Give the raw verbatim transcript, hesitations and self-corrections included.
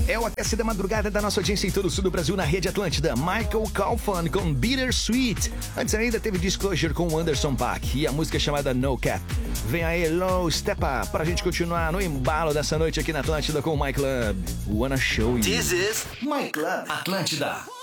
É o Aquece da Madrugada da nossa audiência em todo o sul do Brasil na Rede Atlântida. Michael Kaufman com Bittersweet. Antes ainda teve Disclosure com Anderson .Paak e a música chamada No Cap. Vem aí, Low Step Up, pra gente continuar no embalo dessa noite aqui na Atlântida com o My Club. Wanna Show You. This is My Club Atlântida.